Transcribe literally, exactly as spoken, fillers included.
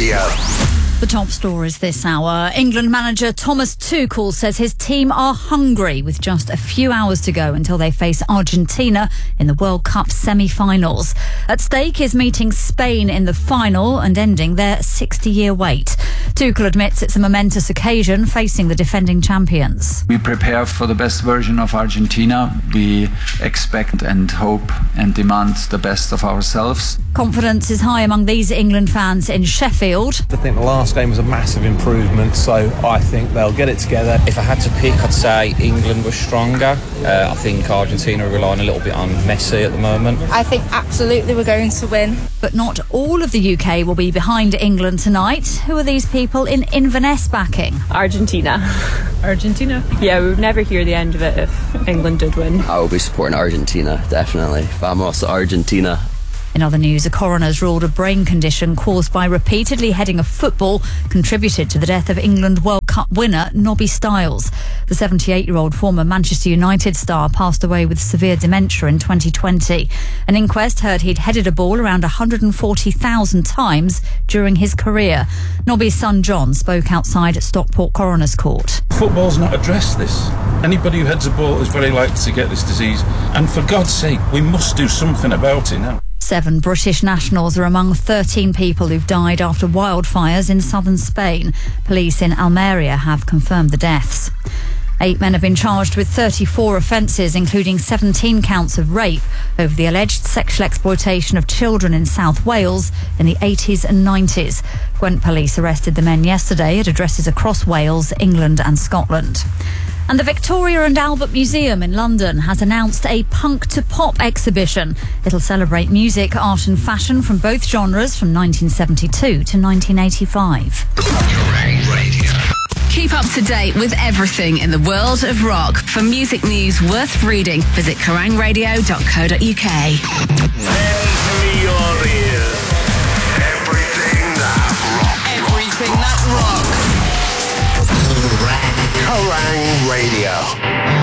Radio. The top stories this hour. England manager Thomas Tuchel says his team are hungry with just a few hours to go until they face Argentina in the World Cup semi-finals. At stake is meeting Spain in the final and ending their sixty-year wait. Tuchel admits it's a momentous occasion facing the defending champions. We prepare for the best version of Argentina. We expect and hope and demand the best of ourselves. Confidence is high among these England fans in Sheffield. I think the last game was a massive improvement, so I think they'll get it together. If I had to pick, I'd say England was stronger. Uh, I think Argentina are relying a little bit on Messi at the moment. I think absolutely we're going to win. But not all of the U K will be behind England tonight. Who are these people in Inverness backing? Argentina. Argentina? Yeah, we would never hear the end of it if England did win. I will be supporting Argentina, definitely. Vamos, Argentina. In other news, a coroner's ruled a brain condition caused by repeatedly heading a football contributed to the death of England World Cup winner Nobby Stiles. The seventy-eight-year-old former Manchester United star passed away with severe dementia in twenty twenty. An inquest heard he'd headed a ball around one hundred forty thousand times during his career. Nobby's son John spoke outside Stockport Coroner's Court. Football's not addressed this. Anybody who heads a ball is very likely to get this disease. And for God's sake, we must do something about it now. Seven British nationals are among thirteen people who've died after wildfires in southern Spain. Police in Almeria have confirmed the deaths. Eight men have been charged with thirty-four offences, including seventeen counts of rape over the alleged sexual exploitation of children in South Wales in the eighties and nineties. Gwent police arrested the men yesterday at addresses across Wales, England and Scotland. And the Victoria and Albert Museum in London has announced a punk to pop exhibition. It'll celebrate music, art and fashion from both genres from nineteen seventy-two to nineteen eighty-five. Kerrang Radio. Keep up to date with everything in the world of rock. For music news worth reading, visit kerrang radio dot co dot uk. Lend me your ears. Everything that rocks. Everything that rocks. Kerrang Radio.